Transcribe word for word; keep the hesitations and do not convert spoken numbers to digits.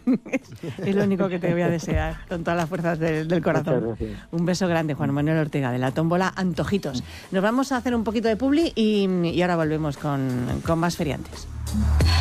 Es lo único que te voy a desear, con todas las fuerzas del, del corazón. Un beso grande, Juan Manuel Ortega, de la tómbola Antojitos. Nos vamos a hacer un poquito de publi y, y ahora volvemos con, con más feriantes.